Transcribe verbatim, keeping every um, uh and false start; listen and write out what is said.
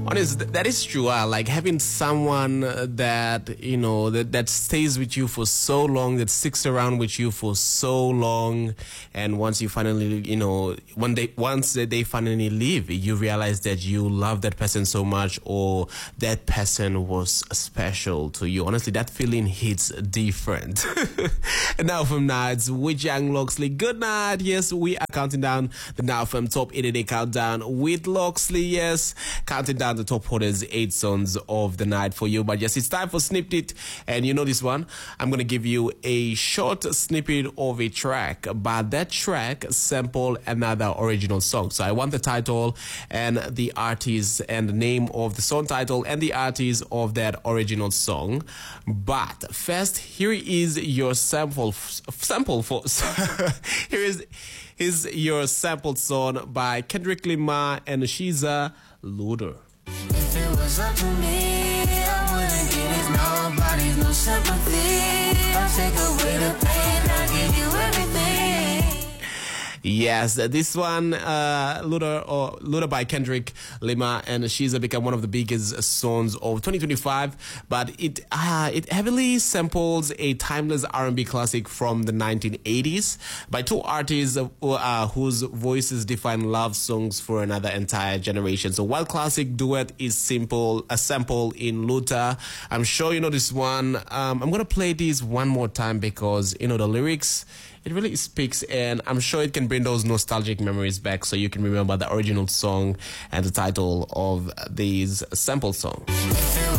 Honest, th- that is true. Uh, like having someone uh, that you know that, that stays with you for so long, that sticks around with you for so long, and once you finally, you know, one day, once they finally leave, you realize that you love that person so much, or that person was special to you. Honestly, that feeling hits different. And now from Nights with Young Loxley. Good night. Yes, we are counting down the Now from Top eighty Day Countdown with Loxley. Yes, counting down the top holders, eight songs of the night for you. But yes, it's time for Snipped It. And you know this one, I'm going to give you a short snippet of a track, but that track sample another original song. So I want the title and the artist and the name of the song title and the artist of that original song. But first, here is your sample sample for here is is your sample song by Kendrick Lamar and Shiza, Luda. If it was up to me, I wouldn't give this nobody no sympathy. I'll take away the pain, I'll give you everything. Yes, this one, uh, Luda, or Luda by Kendrick Lamar and Shiza, become one of the biggest songs of twenty twenty-five. But it uh, it heavily samples a timeless R and B classic from the nineteen eighties by two artists uh, uh, whose voices define love songs for another entire generation. So while classic duet is simple, a sample in Luda, I'm sure you know this one. Um, I'm gonna play this one more time because you know the lyrics. It really speaks, and I'm sure it can bring those nostalgic memories back so you can remember the original song and the title of these sample songs.